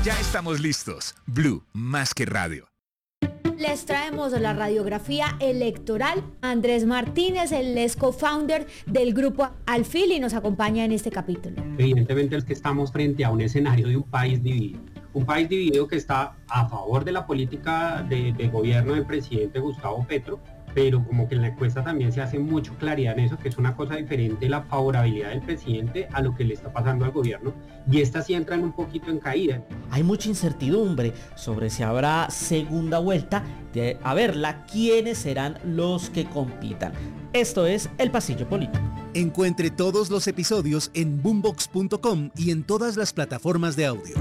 Ya estamos listos. Blue, más que radio. Les traemos la radiografía electoral. Andrés Martínez, él es co-founder del grupo Alfil y nos acompaña en este capítulo. Evidentemente es que estamos frente a un escenario de un país dividido. Un país dividido que está a favor de la política de gobierno del presidente Gustavo Petro, pero como que en la encuesta también se hace mucho claridad en eso, que es una cosa diferente la favorabilidad del presidente a lo que le está pasando al gobierno, y estas sí entran un poquito en caída. Hay mucha incertidumbre sobre si habrá segunda vuelta, de a verla, quiénes serán los que compitan. Esto es El Pasillo Político. Encuentre todos los episodios en boombox.com y en todas las plataformas de audio.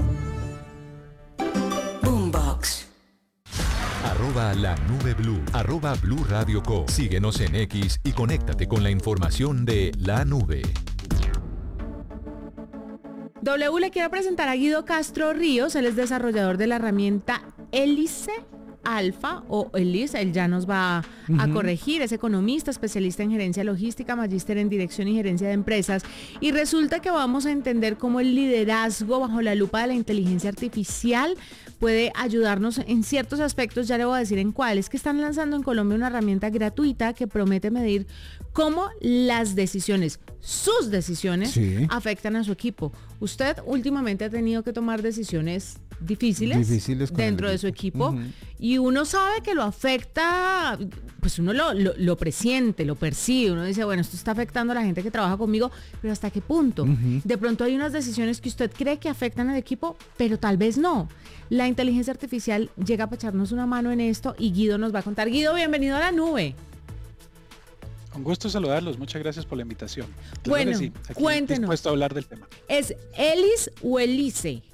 @La Nube Blue, @Blue Radio Co. Síguenos en X y conéctate con la información de La Nube. W le quiero presentar a Guido Castro Ríos, él es desarrollador de la herramienta Hélice Alfa o Hélice, él ya nos va a corregir, es economista, especialista en gerencia logística, magíster en dirección y gerencia de empresas, y resulta que vamos a entender cómo el liderazgo bajo la lupa de la inteligencia artificial puede ayudarnos en ciertos aspectos, ya le voy a decir en cuáles, que están lanzando en Colombia una herramienta gratuita que promete medir cómo las decisiones, sus decisiones, afectan a su equipo. Usted últimamente ha tenido que tomar decisiones difíciles dentro de su equipo, y uno sabe que lo afecta, pues uno lo presiente, lo percibe, uno dice, bueno, esto está afectando a la gente que trabaja conmigo, pero ¿hasta qué punto? De pronto hay unas decisiones que usted cree que afectan al equipo, pero tal vez no. La inteligencia artificial llega para echarnos una mano en esto y Guido nos va a contar. Guido, bienvenido a La Nube. Un gusto saludarlos, muchas gracias por la invitación. Claro, bueno, sí, aquí cuéntenos. Dispuesto a hablar del tema. ¿Es Hélice o Hélice?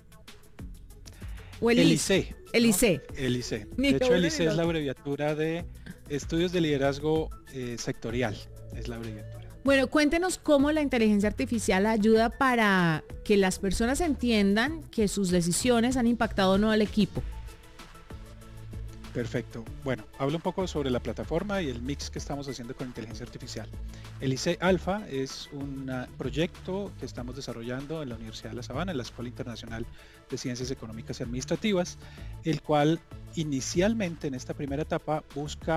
Hélice. Hélice. ¿No? Hélice. De hecho, Hélice es la abreviatura de Estudios de Liderazgo Sectorial. Es la abreviatura. Bueno, cuéntenos cómo la inteligencia artificial ayuda para que las personas entiendan que sus decisiones han impactado o no al equipo. Perfecto. Bueno, hablo un poco sobre la plataforma y el mix que estamos haciendo con inteligencia artificial. Hélice Alfa es un proyecto que estamos desarrollando en la Universidad de La Sabana, en la Escuela Internacional de Ciencias Económicas y Administrativas, el cual inicialmente en esta primera etapa busca